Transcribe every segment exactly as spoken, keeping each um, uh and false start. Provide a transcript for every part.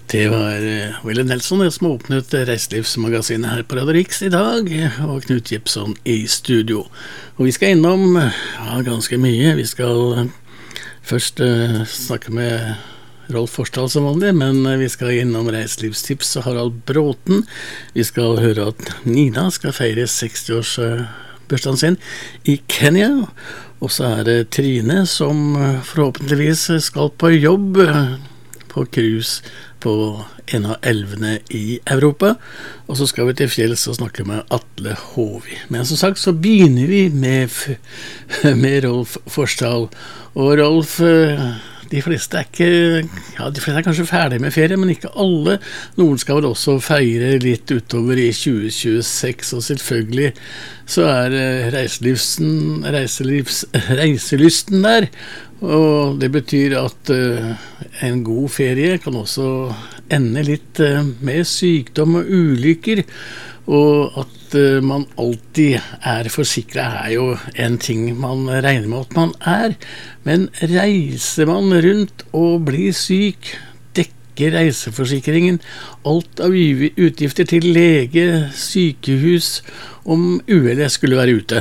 Det var uh, Willie Nelson som åpnet reiselivsmagasinet her på Radio Riks i dag, og Knut Jepson i studio. Og vi skal innom ja, ganske mye. Vi skal uh, først uh, snakke med Rolf Forsdal som vanlig, men uh, vi skal innom reiselivstips og Harald Bråten. Vi skal høre at Nina skal feire seksti-års uh, bursdagen sin i Kenya, og så er det Trine som uh, forhåpentligvis skal på jobb uh, på cruise på en av elvene i Europa, og så skal vi til fjells og snakke med Atle Håvi. Men som sagt så begynner vi med, med Rolf Forsdal, og Rolf, de fleste er ikke, ja, de fleste er kanskje ferdige med ferie, men ikke alle. Noen skal vel også feire litt utover i tjue tjueseks, og selvfølgelig så er reiselivsen, reiselivs, reiselysten der, og det betyr at uh, en god ferie kan også ende litt uh, med sykdom og ulykker, og at uh, man alltid er forsikret er jo en ting man regner med at man er, men reiser man rundt og blir syk, dekker reiseforsikringen alt av utgifter til lege, sykehus, om uhellet skulle være ute.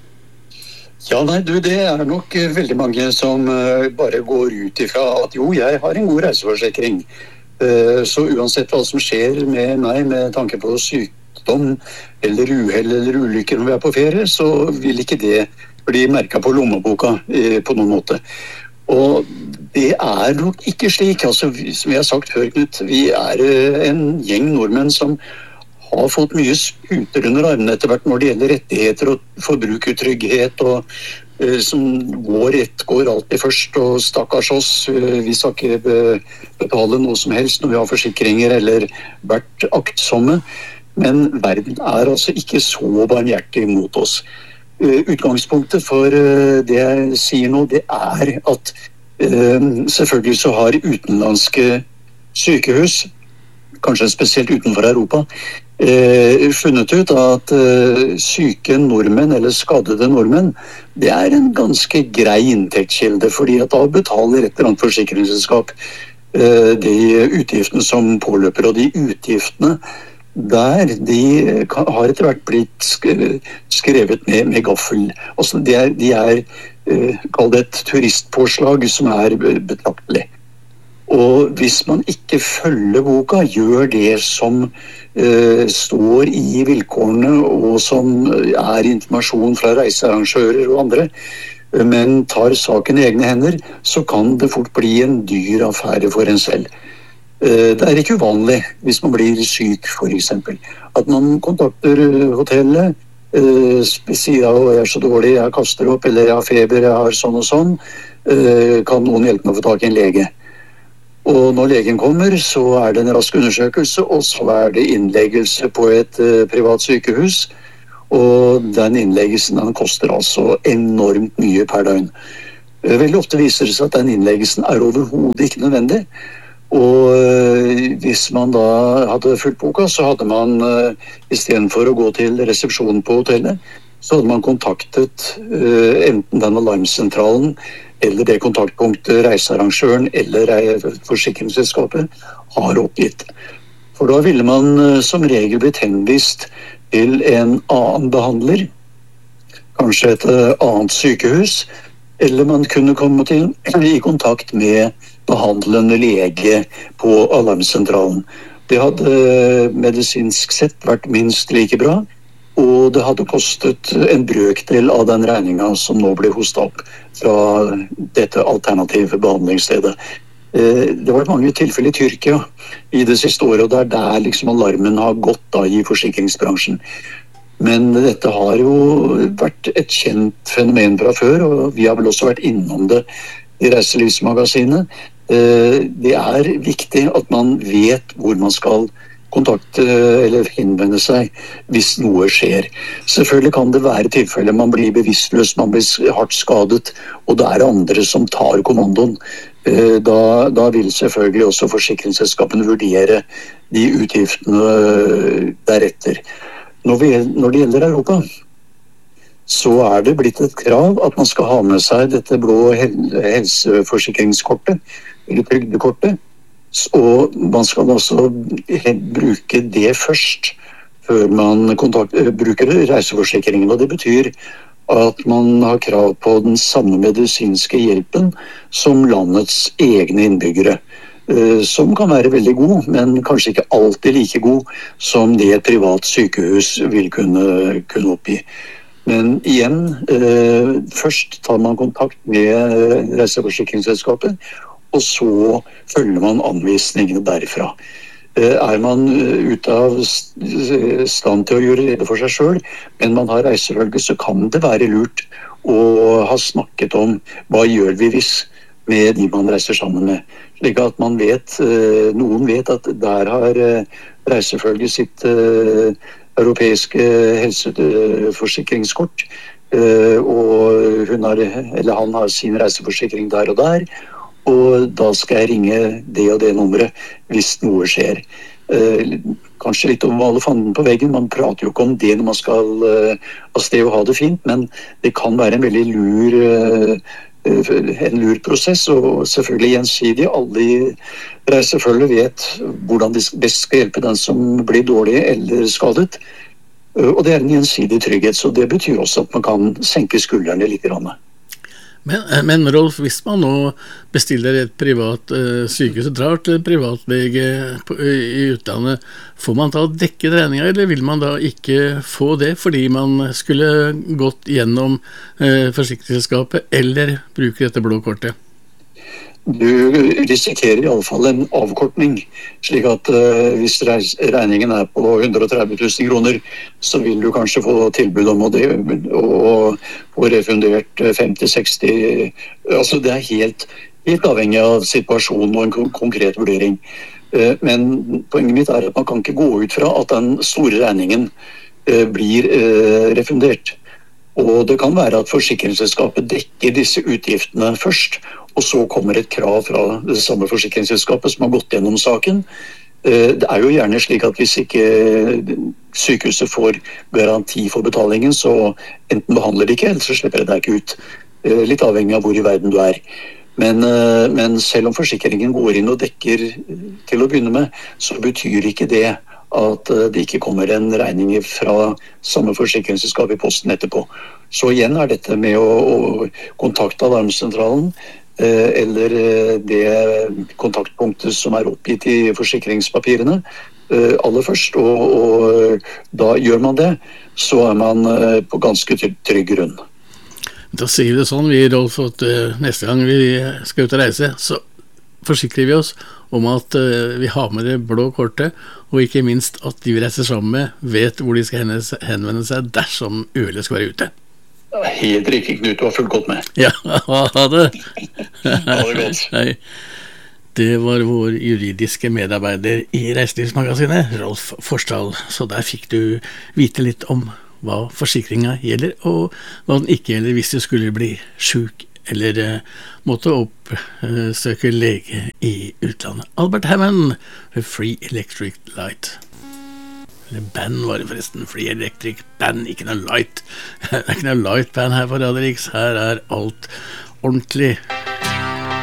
Ja, nei, du, det er nok uh, veldig mange som uh, bare går ut ifra at jo, jeg har en god reiseforsikring. Uh, så uansett hva som skjer med meg med tanke på sykdom eller uheld eller ulykker når vi er på ferie, så vil ikke det bli merket på lommeboka uh, på noen måte. Og det er nok ikke slik, altså som jeg har sagt før, Knut, vi er uh, en gjeng nordmenn som har fått mye skuter under armene etter hvert når det gjelder rettigheter og forbrukertrygghet, og uh, som vår rett går alltid først, og stakkars oss, uh, vi skal ikke be- betale noe som helst når vi har forsikringer eller vært aktsomme, men verden er altså ikke så barmhjertig mot oss. Uh, utgangspunktet for uh, det jeg sier nå, det er at uh, selvfølgelig så har utenlandske sykehus, kanskje spesielt utenfor Europa, eh, funnet ut at eh, syke nordmenn eller skadede nordmenn, det er en ganske grei inntektskilde, fordi at da betaler et eller annet forsikringsselskap eh, de utgiftene som påløper, og de utgiftene der, de kan, har etter hvert blitt sk- skrevet med, med gaffel. Altså, de er, de er eh, kall det et turistpåslag som er betraktelig. Og hvis man ikke følger boka, gjør det som uh, står i vilkårene og som er informasjon fra reisearrangører og andre, men tar saken i egne hender, så kan det fort bli en dyr affære for en selv. Uh, det er ikke uvanlig hvis man blir syk, for eksempel, at man kontakter hotellet, uh, sier at jeg er så dårlig, jeg kaster opp, eller jeg har feber, jeg har sånn og sånn, uh, kan noen hjelpe meg å få tak i en lege? Og når legen kommer, så er det en rask undersøkelse, og så er det innleggelse på et uh, privat sykehus, og den innleggelsen den koster altså enormt mye per døgn. Uh, veldig ofte viser det seg at den innleggelsen er overhodet ikke nødvendig, og uh, hvis man da hadde fulgt boka, så hadde man, uh, i stedet for å gå til resepsjonen på hotellet, så hadde man kontaktet uh, enten den alarmsentralen, eller det kontaktpunktet reisearrangøren eller forsikringsselskapet har oppgitt. For da ville man som regel blitt henvist til en annen behandler, kanskje et annet sykehus, eller man kunne komme til i kontakt med behandlende lege på alarmsentralen. Det hadde medisinsk sett vært minst like bra, og det hadde kostet en brøkdel av den regningen som nå ble hostet opp fra dette alternative behandlingsstedet. Det har vært mange tilfeller i Tyrkia i det siste året, og det er der liksom alarmen har gått da i forsikringsbransjen. Men dette har jo vært et kjent fenomen fra før, og vi har vel også vært innom det i Reiselivsmagasinet. Det er viktig at man vet hvor man skal kontakte eller henvende seg hvis noe skjer. Selvfølgelig kan det være tilfeller man blir bevisstløs, man blir hardt skadet, og det er andre som tar kommandoen. Da, da vil selvfølgelig også forsikringsselskapene vurdere de utgiftene deretter. Når, vi, når det gjelder Europa, så er det blitt et krav at man skal ha med seg dette blå helseforsikringskortet, eller trygdekortet, Og man skal også bruke det først, før man kontakt, bruker reiseforsikringen. Og det betyr at man har krav på den samme medisinske hjelpen som landets egne innbyggere. Som kan være veldig god, men kanskje ikke alltid like god som det et privat sykehus vil kunne, kunne oppgi. Men igjen, eh, først tar man kontakt med reiseforsikringsselskapet, og så følger man anvisningene derfra. Eh, er man ute av stand til å gjøre rede for seg selv, men man har reisefølge, så kan det være lurt å ha snakket om hva gjør vi hvis med de man reiser sammen med. Slik at man vet, eh, noen vet at der har eh, reisefølge sitt eh, europeiske helseforsikringskort, og hun har, eller han har sin reiseforsikring der og der, og da skal jeg ringe det og det nummeret hvis noe skjer. Kanskje litt om alle fanden på veggen, man prater jo ikke om det når man skal av sted og ha det fint, men det kan være en veldig lur en lur prosess, og selvfølgelig gjensidig. Alle i reisefølge vet hvordan de best skal hjelpe den som blir dårlig eller skadet, og det er en gjensidig trygghet, så det betyr også at man kan senke skuldrene litt grann. Men, men Rolf, hvis man nå bestiller et privat uh, sykehus, drar til privatlege på, i utlandet, får man da dekket regninger, eller vil man da ikke få det fordi man skulle gått gjennom uh, forsikringsselskapet eller bruke dette blå kortet? Du risikerer i alle fall en avkortning, slik at uh, hvis regningen er på hundre og tretti tusen kroner, så vil du kanskje få tilbud om å, det, å få refundert femti seksti, altså det er helt, helt avhengig av situasjonen og en konkret vurdering. Uh, men poenget mitt er at man kan ikke gå ut fra at den store regningen uh, blir uh, refundert. Og det kan være at forsikringsselskapet dekker disse utgiftene først, og så kommer et krav fra det samme forsikringsselskapet som har gått gjennom saken. Det er jo gjerne slik at hvis ikke sykehuset får garanti for betalingen, så enten behandler de ikke, eller så slipper det deg ikke ut. Litt avhengig av hvor i verden du er. Men, men selv om forsikringen går inn og dekker til å begynne med, så betyr ikke det at det ikke kommer en regning fra samme forsikringsselskap i posten etterpå. Så igjen er dette med å, å kontakte alarmsentralen, eh, eller det kontaktpunktet som er oppgitt i forsikringspapirene, eh, aller først, og, og da gjør man det, så er man eh, på ganske trygg grunn. Da sier vi det sånn, vi Rolf, at uh, neste gang vi skal ut og reise, så forsikrer vi oss om at uh, vi har med det blå kortet, og ikke minst at de vi reiser sammen med vet hvor de skal henvende seg dersom uhellet skal være ute. Helt riktig, Knut, du har fulgt godt med. Ja, ha det. Ha det godt. Hei. Det var vår juridiske medarbeider i Reiselivsmagasinet, Rolf Forsdal, så der fikk du vite litt om hva forsikringa gjelder, og hva den ikke gjelder hvis du skulle bli syk eller uh, måtte oppsøke uh, lege i utlandet. Albert Hammond, Free Electric Light. Eller band var det forresten, Free Electric Band, ikke noe light. Det er ikke noe light band her på Radio Riks, her er alt ordentlig.